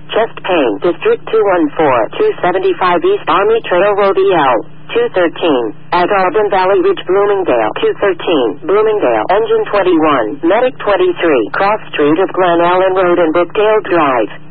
Chest Pain, District 214, 275 East Army Trail Road EL. 213, at Auburn Valley Ridge, Bloomingdale. 213, Bloomingdale. Engine 21, Medic 23, Cross Street of Glen Ellen Road and Brookdale Drive.